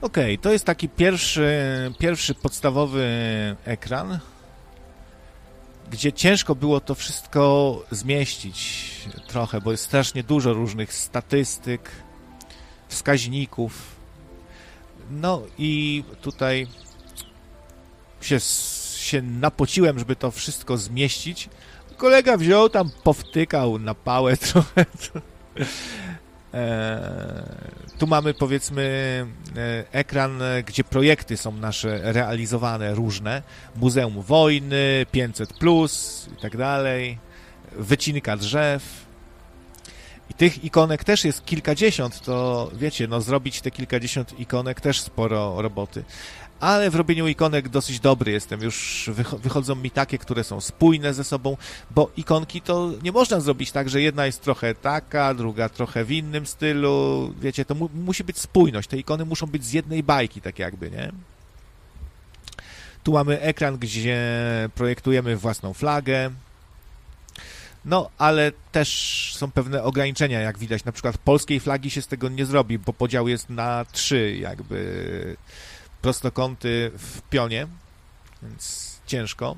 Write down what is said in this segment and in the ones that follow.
Okej, to jest taki pierwszy podstawowy ekran, gdzie ciężko było to wszystko zmieścić trochę, bo jest strasznie dużo różnych statystyk, wskaźników. No i tutaj się napociłem, żeby to wszystko zmieścić. Kolega wziął tam, powtykał na pałę trochę. Tu mamy, powiedzmy, ekran, gdzie projekty są nasze realizowane różne. Muzeum Wojny, 500+, i tak dalej. Wycinka drzew. I tych ikonek też jest kilkadziesiąt, to wiecie, no zrobić te kilkadziesiąt ikonek też sporo roboty. Ale w robieniu ikonek dosyć dobry jestem. Już wychodzą mi takie, które są spójne ze sobą, bo ikonki to nie można zrobić tak, że jedna jest trochę taka, druga trochę w innym stylu. Wiecie, to musi być spójność. Te ikony muszą być z jednej bajki, tak jakby, nie? Tu mamy ekran, gdzie projektujemy własną flagę. No, ale też są pewne ograniczenia, jak widać. Na przykład polskiej flagi się z tego nie zrobi, bo podział jest na 3 jakby prostokąty w pionie, więc ciężko.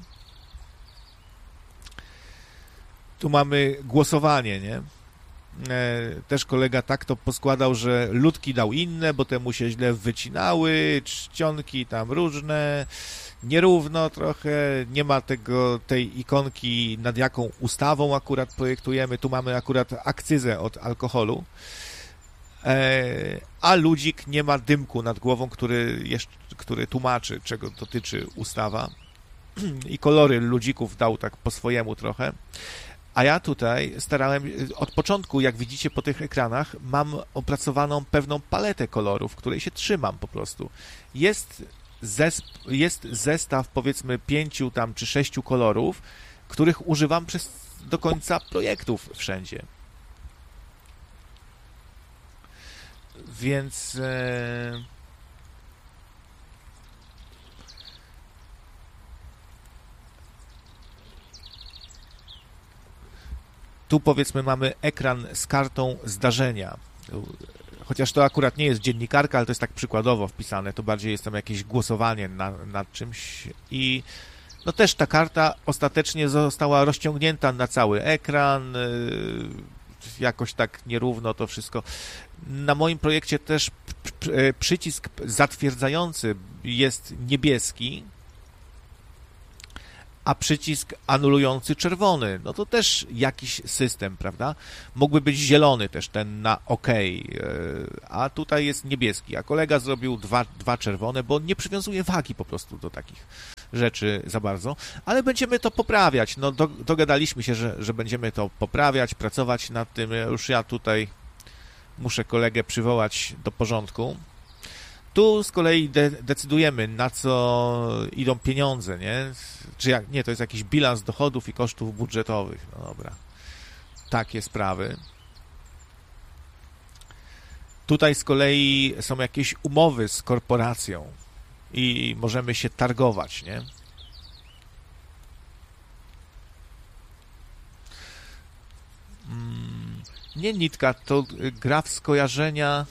Tu mamy głosowanie, nie? Też kolega tak to poskładał, że ludki dał inne, bo temu się źle wycinały, czcionki tam różne, nierówno trochę, nie ma tej ikonki, nad jaką ustawą akurat projektujemy. Tu mamy akurat akcyzę od alkoholu, a ludzik nie ma dymku nad głową, który tłumaczy, czego dotyczy ustawa. I kolory ludzików dał tak po swojemu trochę. A ja tutaj od początku, jak widzicie po tych ekranach, mam opracowaną pewną paletę kolorów, której się trzymam po prostu. Jest zestaw, powiedzmy, 5 tam czy 6 kolorów, których używam do końca projektów wszędzie. Więc tu, powiedzmy, mamy ekran z kartą zdarzenia. Chociaż to akurat nie jest dziennikarka, ale to jest tak przykładowo wpisane. To bardziej jest tam jakieś głosowanie nad czymś. I no też ta karta ostatecznie została rozciągnięta na cały ekran. Jakoś tak nierówno to wszystko. Na moim projekcie też przycisk zatwierdzający jest niebieski, a przycisk anulujący czerwony. No to też jakiś system, prawda? Mógłby być zielony też, ten na OK, a tutaj jest niebieski, a kolega zrobił dwa czerwone, bo nie przywiązuje wagi po prostu do takich rzeczy za bardzo, ale będziemy to poprawiać. No dogadaliśmy się, że będziemy to poprawiać, pracować nad tym. Już ja tutaj muszę kolegę przywołać do porządku. Tu z kolei decydujemy, na co idą pieniądze, nie? Czy nie, to jest jakiś bilans dochodów i kosztów budżetowych. No dobra. Takie sprawy. Tutaj z kolei są jakieś umowy z korporacją i możemy się targować, nie? Nie nitka, to gra w skojarzenia.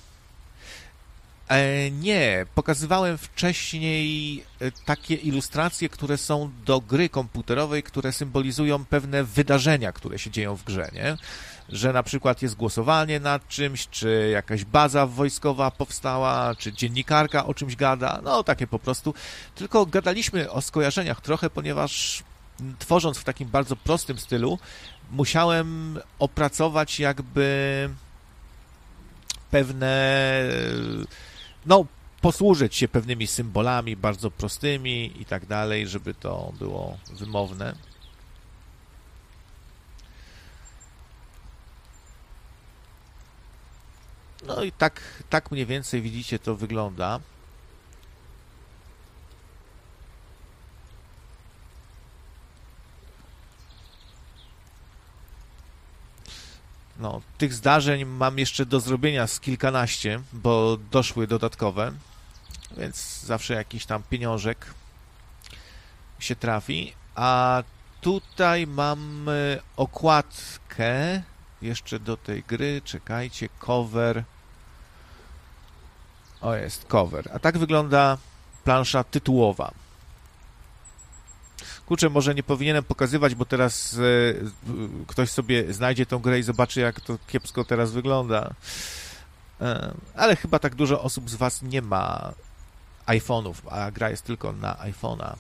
Nie, pokazywałem wcześniej takie ilustracje, które są do gry komputerowej, które symbolizują pewne wydarzenia, które się dzieją w grze, nie? Że na przykład jest głosowanie nad czymś, czy jakaś baza wojskowa powstała, czy dziennikarka o czymś gada, no takie po prostu. Tylko gadaliśmy o skojarzeniach trochę, ponieważ tworząc w takim bardzo prostym stylu, musiałem opracować jakby pewne, no, posłużyć się pewnymi symbolami bardzo prostymi i tak dalej, żeby to było wymowne. No i tak mniej więcej widzicie, to wygląda. No, tych zdarzeń mam jeszcze do zrobienia z kilkanaście, bo doszły dodatkowe, więc zawsze jakiś tam pieniążek się trafi. A tutaj mam okładkę jeszcze do tej gry, czekajcie, cover. O, jest cover. A tak wygląda plansza tytułowa. Kurczę, może nie powinienem pokazywać, bo teraz ktoś sobie znajdzie tą grę i zobaczy, jak to kiepsko teraz wygląda. Ale chyba tak dużo osób z Was nie ma iPhone'ów, a gra jest tylko na iPhone'a.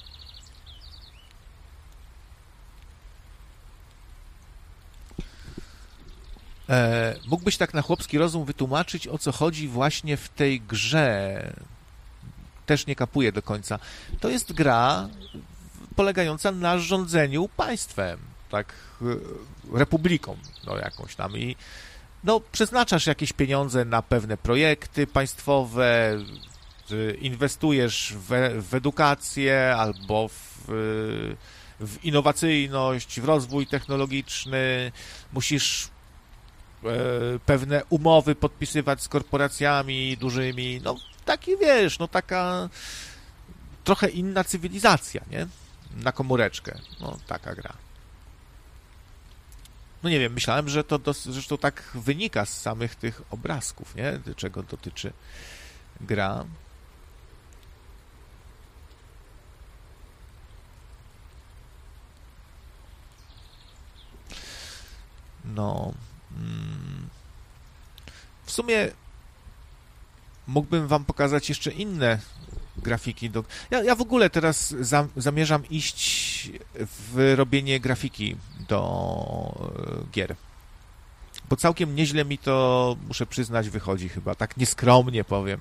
Mógłbyś tak na chłopski rozum wytłumaczyć, o co chodzi właśnie w tej grze? Też nie kapuję do końca. To jest gra polegająca na rządzeniu państwem, tak, republiką, no jakąś tam i no przeznaczasz jakieś pieniądze na pewne projekty państwowe, inwestujesz w edukację albo w innowacyjność, w rozwój technologiczny, musisz pewne umowy podpisywać z korporacjami dużymi, no taki wiesz, no taka trochę inna cywilizacja, nie? Na komóreczkę, no taka gra. No nie wiem, myślałem, że to zresztą tak wynika z samych tych obrazków, nie? Czego dotyczy gra. No... W sumie mógłbym wam pokazać jeszcze inne grafiki. Ja w ogóle teraz zamierzam iść w robienie grafiki do gier. Bo całkiem nieźle mi to, muszę przyznać, wychodzi chyba. Tak nieskromnie powiem.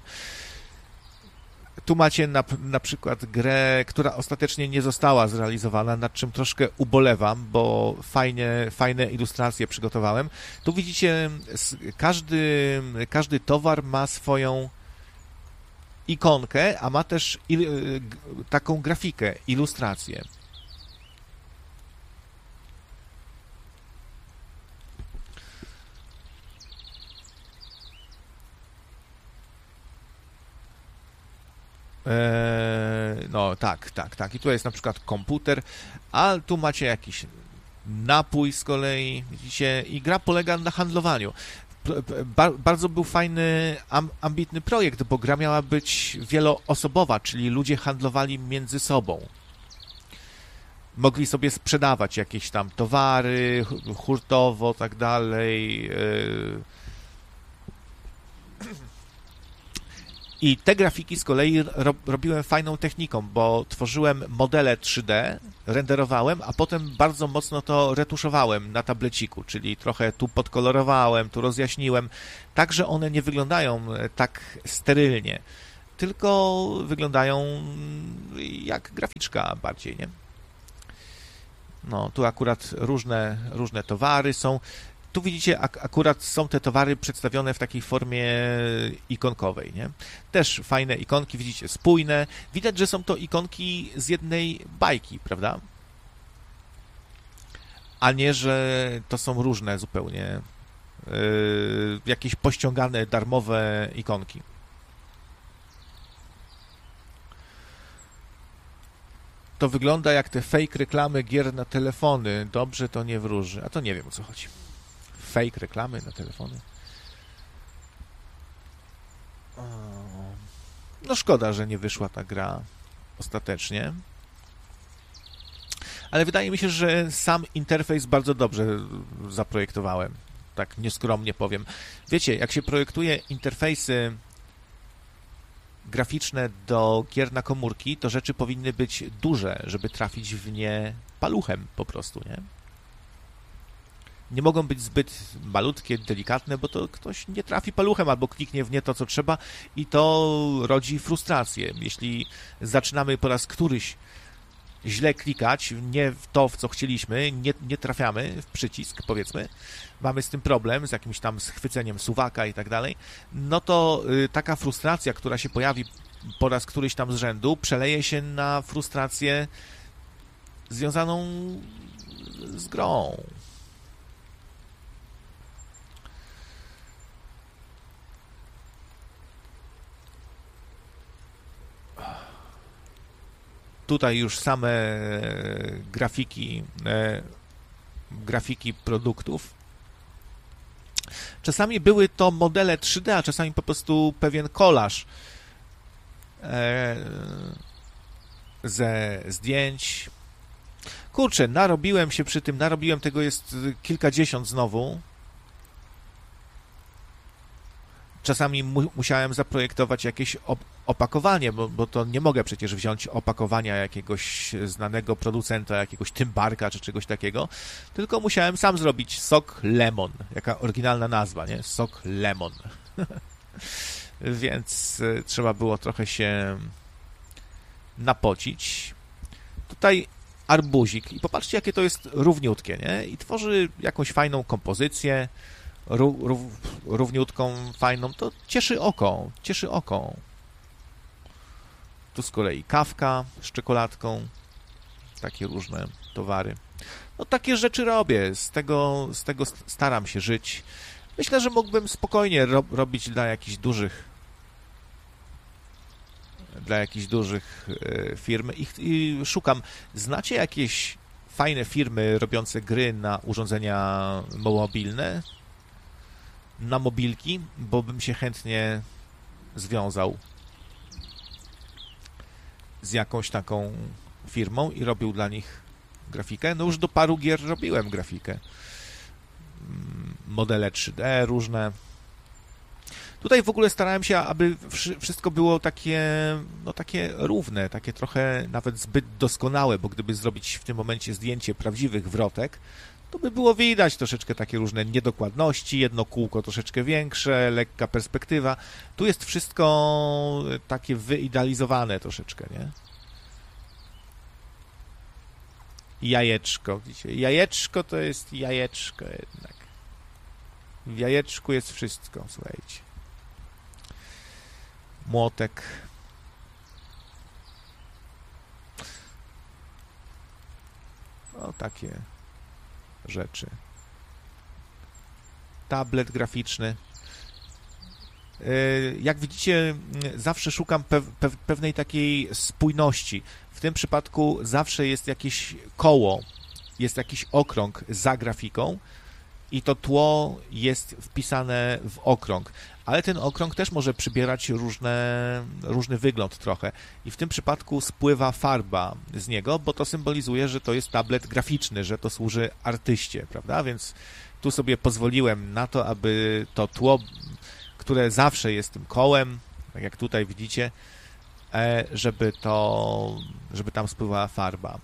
Tu macie na przykład grę, która ostatecznie nie została zrealizowana, nad czym troszkę ubolewam, bo fajne ilustracje przygotowałem. Tu widzicie, każdy towar ma swoją ikonkę, a ma też taką grafikę, ilustrację. No tak. I tu jest na przykład komputer, a tu macie jakiś napój z kolei, widzicie, i gra polega na handlowaniu. Bardzo był fajny, ambitny projekt, bo gra miała być wieloosobowa, czyli ludzie handlowali między sobą. Mogli sobie sprzedawać jakieś tam towary, hurtowo, tak dalej. I te grafiki z kolei robiłem fajną techniką, bo tworzyłem modele 3D, renderowałem, a potem bardzo mocno to retuszowałem na tableciku, czyli trochę tu podkolorowałem, tu rozjaśniłem, tak, że one nie wyglądają tak sterylnie, tylko wyglądają jak graficzka bardziej, nie? No, tu akurat różne towary są. Tu widzicie, akurat są te towary przedstawione w takiej formie ikonkowej, nie? Też fajne ikonki, widzicie, spójne. Widać, że są to ikonki z jednej bajki, prawda? A nie, że to są różne zupełnie jakieś pościągane, darmowe ikonki. To wygląda jak te fake reklamy gier na telefony. Dobrze to nie wróży. A to nie wiem, o co chodzi. Fake reklamy na telefony. No szkoda, że nie wyszła ta gra ostatecznie. Ale wydaje mi się, że sam interfejs bardzo dobrze zaprojektowałem. Tak nieskromnie powiem. Wiecie, jak się projektuje interfejsy graficzne do gier na komórki, to rzeczy powinny być duże, żeby trafić w nie paluchem po prostu, nie? Nie mogą być zbyt malutkie, delikatne, bo to ktoś nie trafi paluchem albo kliknie w nie to, co trzeba i to rodzi frustrację. Jeśli zaczynamy po raz któryś źle klikać, nie w to, w co chcieliśmy, nie trafiamy w przycisk, powiedzmy, mamy z tym problem, z jakimś tam schwyceniem suwaka i tak dalej, no to taka frustracja, która się pojawi po raz któryś tam z rzędu, przeleje się na frustrację związaną z grą. Tutaj już same grafiki produktów. Czasami były to modele 3D, a czasami po prostu pewien kolaż ze zdjęć. Kurczę, narobiłem się przy tym, tego jest kilkadziesiąt znowu. Czasami musiałem zaprojektować jakieś opakowanie, bo to nie mogę przecież wziąć opakowania jakiegoś znanego producenta, jakiegoś Tymbarka czy czegoś takiego, tylko musiałem sam zrobić sok lemon. Jaka oryginalna nazwa, nie? Sok lemon. Więc trzeba było trochę się napocić. Tutaj arbuzik i popatrzcie, jakie to jest równiutkie, nie? I tworzy jakąś fajną kompozycję, równiutką, fajną, to cieszy oko, cieszy oko. Tu z kolei kawka z czekoladką, takie różne towary. No takie rzeczy robię, z tego staram się żyć. Myślę, że mógłbym spokojnie robić dla jakichś dużych firm i szukam. Znacie jakieś fajne firmy robiące gry na urządzenia mobilne? Na mobilki, bo bym się chętnie związał z jakąś taką firmą i robił dla nich grafikę. No już do paru gier robiłem grafikę. Modele 3D różne. Tutaj w ogóle starałem się, aby wszystko było takie, no takie równe, takie trochę nawet zbyt doskonałe, bo gdyby zrobić w tym momencie zdjęcie prawdziwych wrotek, to by było widać troszeczkę takie różne niedokładności, jedno kółko troszeczkę większe, lekka perspektywa. Tu jest wszystko takie wyidealizowane troszeczkę, nie? Jajeczko, widzicie? Jajeczko to jest jajeczko jednak. W jajeczku jest wszystko, słuchajcie. Młotek. O, takie rzeczy. Tablet graficzny. Jak widzicie, zawsze szukam pewnej takiej spójności. W tym przypadku zawsze jest jakieś koło, jest jakiś okrąg za grafiką i to tło jest wpisane w okrąg. Ale ten okrąg też może przybierać różny wygląd trochę. I w tym przypadku spływa farba z niego, bo to symbolizuje, że to jest tablet graficzny, że to służy artyście, prawda? Więc tu sobie pozwoliłem na to, aby to tło, które zawsze jest tym kołem, tak jak tutaj widzicie, żeby tam spływała farba.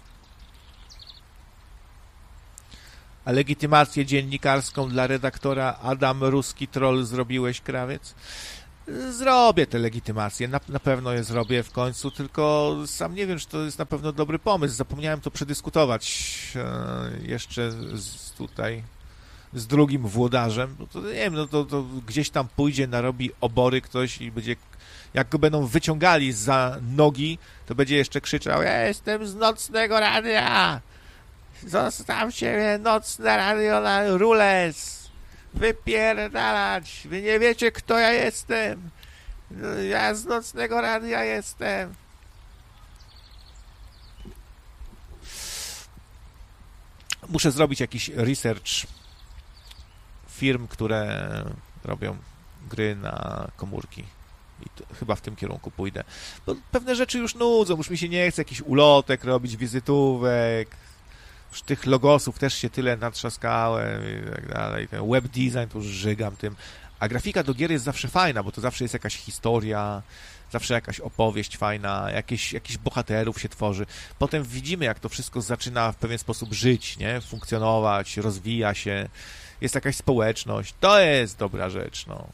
A legitymację dziennikarską dla redaktora Adam Ruski Troll zrobiłeś, Krawiec? Zrobię tę legitymację, na pewno je zrobię w końcu, tylko sam nie wiem, czy to jest na pewno dobry pomysł. Zapomniałem to przedyskutować jeszcze z drugim włodarzem. No to nie wiem, no to gdzieś tam pójdzie, narobi obory ktoś i będzie, jak go będą wyciągali za nogi, to będzie jeszcze krzyczał: ja jestem z Nocnego Radia! Zostawcie mnie, Nocne Radio na Rules! Wypierdalać! Wy nie wiecie, kto ja jestem! Ja z Nocnego Radia jestem! Muszę zrobić jakiś research firm, które robią gry na komórki. I chyba w tym kierunku pójdę. Bo pewne rzeczy już nudzą, już mi się nie chce jakichś ulotek robić, wizytówek. Już tych logosów też się tyle natrzaskałem i tak dalej. Ten web design to już żygam tym. A grafika do gier jest zawsze fajna, bo to zawsze jest jakaś historia, zawsze jakaś opowieść fajna, jakiś bohaterów się tworzy. Potem widzimy, jak to wszystko zaczyna w pewien sposób żyć, nie? Funkcjonować, rozwija się. Jest jakaś społeczność. To jest dobra rzecz, no.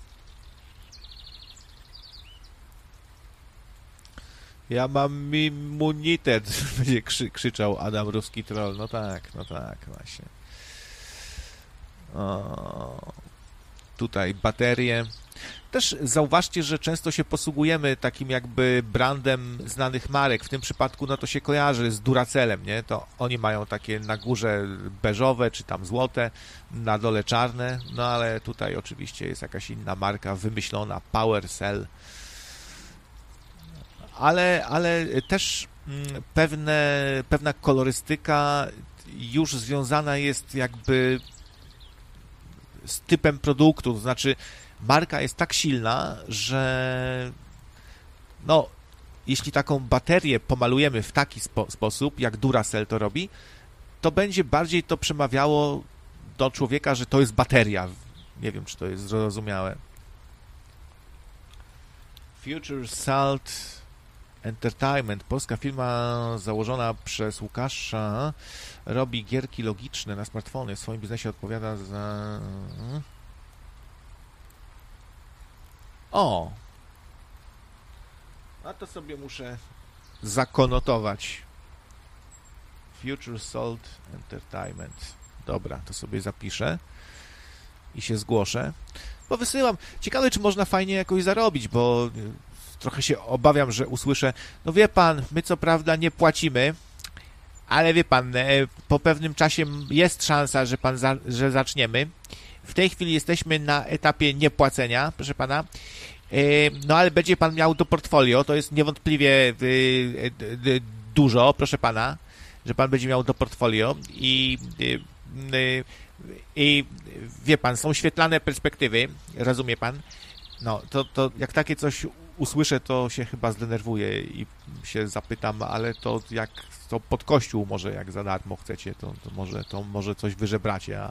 Ja mam immunitet, będzie krzyczał Adam Ruski Troll. No tak, właśnie. O, tutaj baterie. Też zauważcie, że często się posługujemy takim jakby brandem znanych marek. W tym przypadku no to się kojarzy z Duracelem, nie? To oni mają takie na górze beżowe, czy tam złote, na dole czarne. No ale tutaj oczywiście jest jakaś inna marka wymyślona, PowerCell. Ale też pewna kolorystyka już związana jest jakby z typem produktu, to znaczy marka jest tak silna, że no, jeśli taką baterię pomalujemy w taki sposób, jak Duracell to robi, to będzie bardziej to przemawiało do człowieka, że to jest bateria. Nie wiem, czy to jest zrozumiałe. Future Salt Entertainment, polska firma założona przez Łukasza, robi gierki logiczne na smartfony. W swoim biznesie odpowiada za... O! A to sobie muszę zakonotować. Future Salt Entertainment. Dobra, to sobie zapiszę i się zgłoszę. Bo wysyłam. Ciekawe, czy można fajnie jakoś zarobić, bo trochę się obawiam, że usłyszę, no wie pan, my co prawda nie płacimy, ale wie pan, po pewnym czasie jest szansa, że zaczniemy. W tej chwili jesteśmy na etapie niepłacenia, proszę pana. No ale będzie pan miał to portfolio, to jest niewątpliwie dużo, proszę pana, że pan będzie miał to portfolio i wie pan, są świetlane perspektywy, rozumie pan? No, to jak takie coś usłyszę, to się chyba zdenerwuję i się zapytam, ale to jak to pod kościół może, jak za darmo chcecie, to może coś wyżebracie,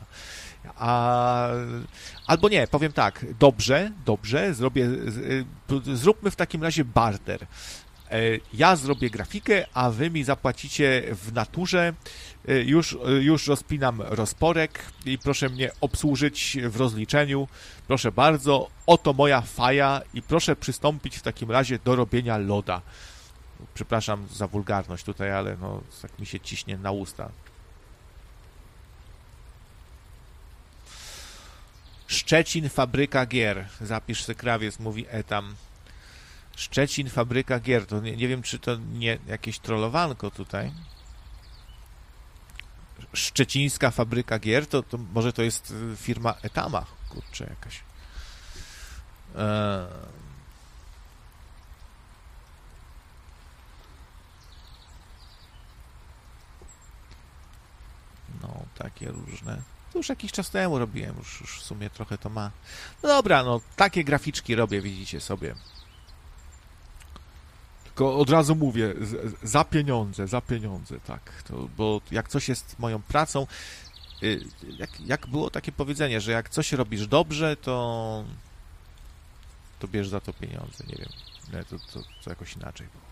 albo nie, powiem tak, dobrze, zróbmy w takim razie barter. Ja zrobię grafikę, a wy mi zapłacicie w naturze. Już rozpinam rozporek i proszę mnie obsłużyć w rozliczeniu. Proszę bardzo, oto moja faja i proszę przystąpić w takim razie do robienia loda. Przepraszam za wulgarność tutaj, ale no tak mi się ciśnie na usta. Szczecin, fabryka gier. Zapisz se krawiec, mówi Etam. Szczecin, fabryka gier. To nie wiem, czy to nie jakieś trollowanko tutaj. Szczecińska fabryka gier, to może to jest firma Etama, kurczę, jakaś. No, takie różne. To już jakiś czas temu robiłem, już w sumie trochę to ma. No dobra, no, takie graficzki robię, widzicie sobie. Tylko od razu mówię, za pieniądze, tak. Bo jak coś jest moją pracą, jak było takie powiedzenie, że jak coś robisz dobrze, to bierz za to pieniądze, nie wiem. To jakoś inaczej było.